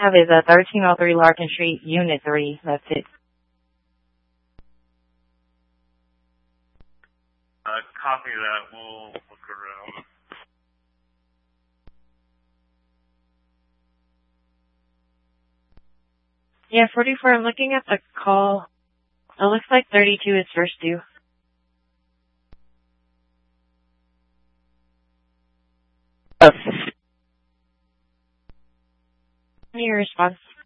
have is 1303 Larkin Street, Unit 3. That's it. Copy that. We'll look around. Yeah, 44, I'm looking at the call. It looks like 32 is first due. Your response.